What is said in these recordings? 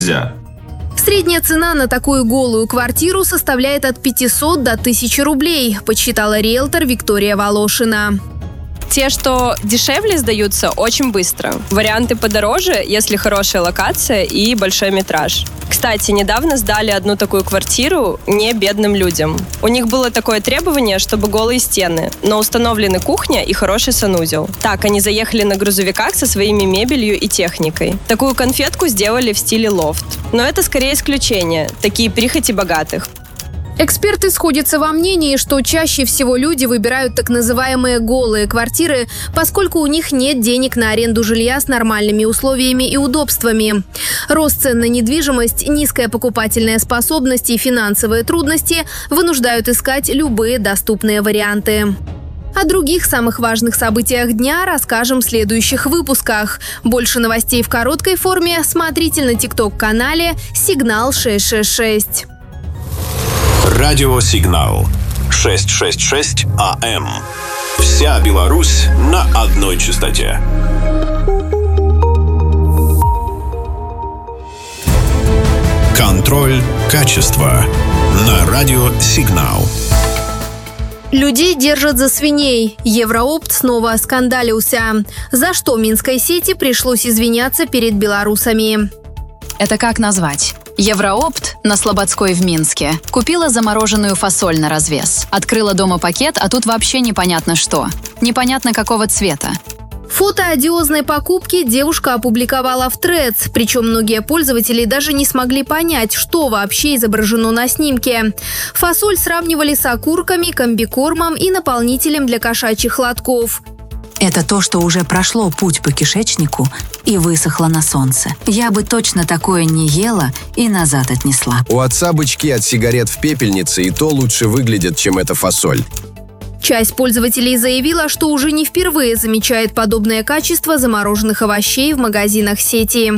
Средняя цена на такую голую квартиру составляет от 500 до 1000 рублей, подсчитала риэлтор Виктория Волошина. Те, что дешевле, сдаются очень быстро. Варианты подороже, если хорошая локация и большой метраж. Кстати, недавно сдали одну такую квартиру не бедным людям. У них было такое требование, чтобы голые стены, но установлены кухня и хороший санузел. Так, они заехали на грузовиках со своими мебелью и техникой. Такую конфетку сделали в стиле лофт. Но это скорее исключение, такие прихоти богатых. Эксперты сходятся во мнении, что чаще всего люди выбирают так называемые голые квартиры, поскольку у них нет денег на аренду жилья с нормальными условиями и удобствами. Рост цен на недвижимость, низкая покупательная способность и финансовые трудности вынуждают искать любые доступные варианты. О других самых важных событиях дня расскажем в следующих выпусках. Больше новостей в короткой форме смотрите на TikTok-канале «Сигнал 666». Радио «Сигнал» 666 АМ. Вся Беларусь на одной частоте. Контроль качества на радио «Сигнал». Людей держат за свиней. Евроопт снова оскандалился. За что минской сети пришлось извиняться перед белорусами. Это как назвать? Евроопт на Слободской в Минске купила замороженную фасоль на развес. Открыла дома пакет, а тут вообще непонятно что. Непонятно какого цвета. Фото одиозной покупки девушка опубликовала в Threads, причем многие пользователи даже не смогли понять, что вообще изображено на снимке. Фасоль сравнивали с окурками, комбикормом и наполнителем для кошачьих лотков. Это то, что уже прошло путь по кишечнику и высохло на солнце. Я бы точно такое не ела и назад отнесла. У отца бычки от сигарет в пепельнице и то лучше выглядят, чем эта фасоль. Часть пользователей заявила, что уже не впервые замечает подобное качество замороженных овощей в магазинах сети.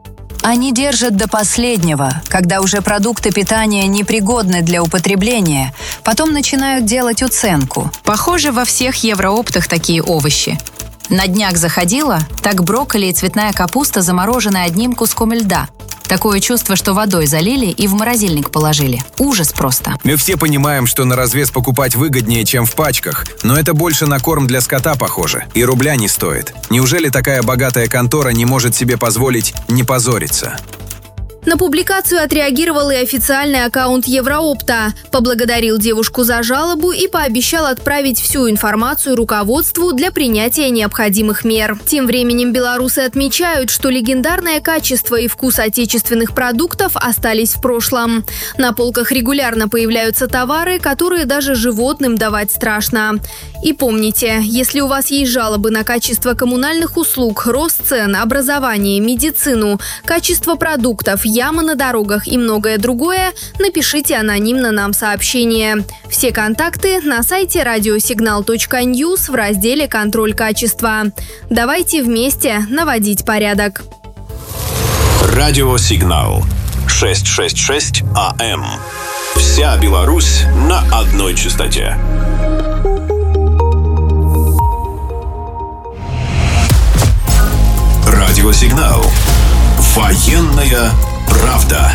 Они держат до последнего, когда уже продукты питания непригодны для употребления. Потом начинают делать уценку. Похоже, во всех еврооптах такие овощи. На днях заходила, так брокколи и цветная капуста заморожены одним куском льда. Такое чувство, что водой залили и в морозильник положили. Ужас просто. Мы все понимаем, что на развес покупать выгоднее, чем в пачках, но это больше на корм для скота похоже. И рубля не стоит. Неужели такая богатая контора не может себе позволить не позориться? На публикацию отреагировал и официальный аккаунт Евроопта, поблагодарил девушку за жалобу и пообещал отправить всю информацию руководству для принятия необходимых мер. Тем временем белорусы отмечают, что легендарное качество и вкус отечественных продуктов остались в прошлом. На полках регулярно появляются товары, которые даже животным давать страшно. И помните, если у вас есть жалобы на качество коммунальных услуг, рост цен, образование, медицину, качество продуктов, ямы на дорогах и многое другое, напишите анонимно нам сообщение. Все контакты на сайте radiosignal.news в разделе «Контроль качества». Давайте вместе наводить порядок. Радио «Сигнал» 666 АМ. Вся Беларусь на одной частоте. Радио «Сигнал». Военная правда.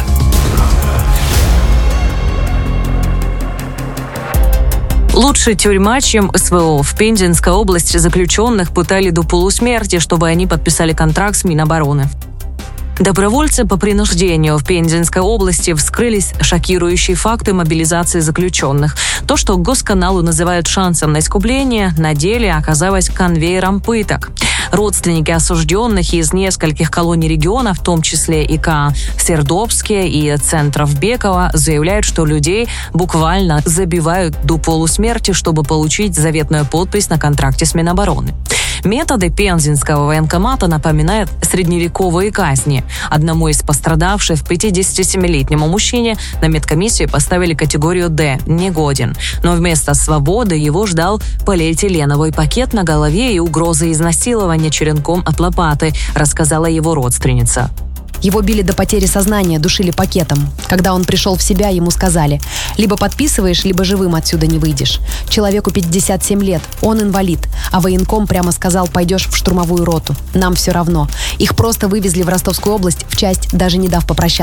Лучше тюрьма, чем СВО. В Пензенской области заключенных пытали до полусмерти, чтобы они подписали контракт с Минобороны. Добровольцы по принуждению в Пензенской области вскрылись шокирующие факты мобилизации заключенных. То, что Госканалу называют шансом на искупление, на деле оказалось конвейером пыток. Родственники осужденных из нескольких колоний региона, в том числе и Сердобске и центров Бекова, заявляют, что людей буквально забивают до полусмерти, чтобы получить заветную подпись на контракте с Минобороны. Методы пензенского военкомата напоминают средневековые казни. Одному из пострадавших, 57-летнему мужчине, на медкомиссию поставили категорию «Д» – негоден. Но вместо свободы его ждал полиэтиленовый пакет на голове и угроза изнасилования черенком от лопаты, рассказала его родственница. Его били до потери сознания, душили пакетом. Когда он пришел в себя, ему сказали: либо подписываешь, либо живым отсюда не выйдешь. Человеку 57 лет, он инвалид, а военком прямо сказал: пойдешь в штурмовую роту. Нам все равно. Их просто вывезли в Ростовскую область в часть, даже не дав попрощаться.